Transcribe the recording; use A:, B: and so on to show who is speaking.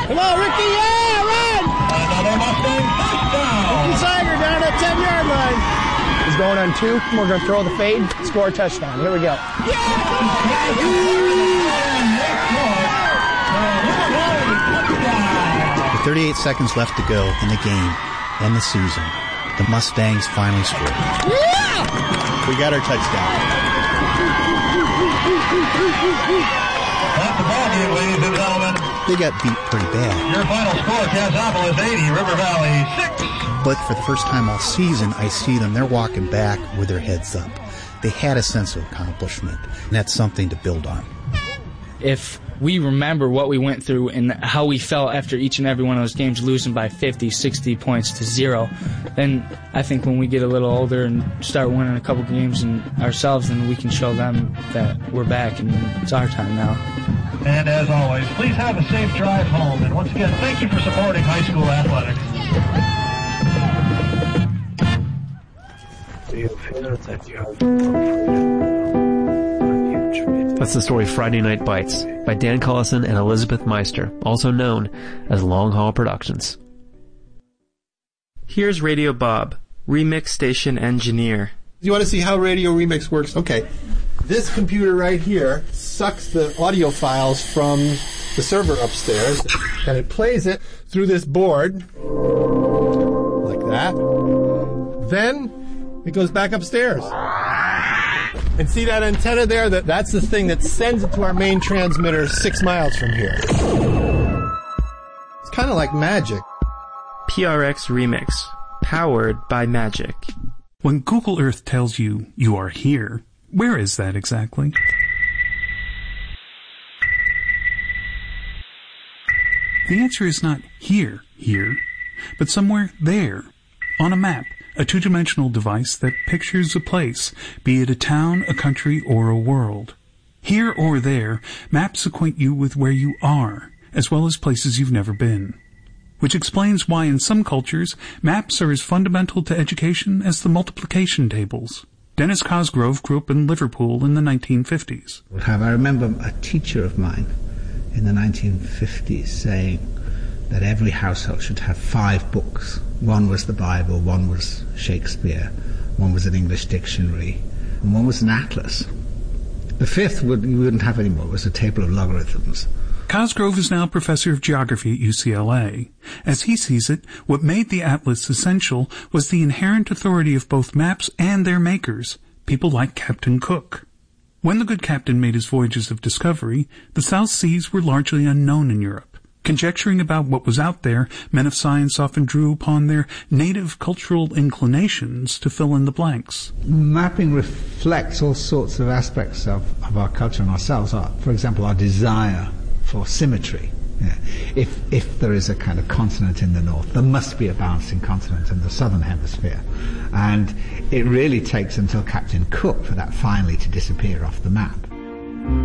A: Come on, Ricky, yeah, run!
B: Another Mustang touchdown.
A: Ricky Zeiger down at 10-yard line. He's going on 2. We're going to throw the fade, score a touchdown. Here we go.
C: With 38 seconds left to go in the game and the season, the Mustangs finally scored.
A: Yeah!
C: We got our touchdown.
B: That's the ballgame, ladies and gentlemen.
C: They got beat pretty bad.
B: Your final score, Cassopolis 80, River Valley 6.
C: But for the first time all season, I see them. They're walking back with their heads up. They had a sense of accomplishment, and that's something to build on.
D: If we remember what we went through and how we felt after each and every one of those games, losing by 50, 60 points to 0, then I think when we get a little older and start winning a couple games and ourselves, then we can show them that we're back and it's our time now.
B: And as always, please have a safe drive home. And once again, thank you for supporting high school athletics.
E: Do you feel that you have a future?
F: That's the story Friday Night Bites by Dan Collison and Elizabeth Meister, also known as Long Haul Productions.
G: Here's Radio Bob, Remix Station Engineer.
H: You want to see how Radio Remix works? Okay. This computer right here sucks the audio files from the server upstairs, and it plays it through this board, like that. Then it goes back upstairs. And see that antenna there? That's the thing that sends it to our main transmitter 6 miles from here. It's kind of like magic.
G: PRX Remix, powered by Magic.
I: When Google Earth tells you you are here, where is that exactly? The answer is not here, but somewhere there, on a map, a two-dimensional device that pictures a place, be it a town, a country, or a world. Here or there, maps acquaint you with where you are, as well as places you've never been. Which explains why in some cultures, maps are as fundamental to education as the multiplication tables. Dennis Cosgrove grew up in Liverpool in the 1950s.
J: I remember a teacher of mine in the 1950s saying that every household should have 5 books. One was the Bible, one was Shakespeare, one was an English dictionary, and one was an atlas. The 5th you wouldn't have anymore. It was a table of logarithms.
I: Cosgrove is now professor of geography at UCLA. As he sees it, what made the atlas essential was the inherent authority of both maps and their makers, people like Captain Cook. When the good captain made his voyages of discovery, the South Seas were largely unknown in Europe. Conjecturing about what was out there, men of science often drew upon their native cultural inclinations to fill in the blanks.
J: Mapping reflects all sorts of aspects of our culture and ourselves. For example, our desire for symmetry. Yeah. If there is a kind of continent in the north, there must be a balancing continent in the southern hemisphere. And it really takes until Captain Cook for that finally to disappear off the map.